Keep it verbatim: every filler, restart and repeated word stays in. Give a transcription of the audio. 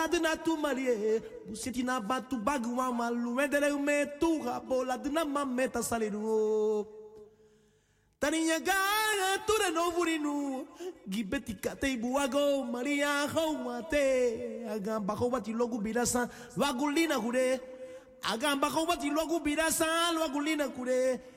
bola de na tu malie buseti na batu bagwa malu endele me tu bola de na mameta saliru taninya ga tu de no vurinu gibeti kate buago maria howate agamba howati logu birasa wagulina hure agamba howati logu birasa wagulina kure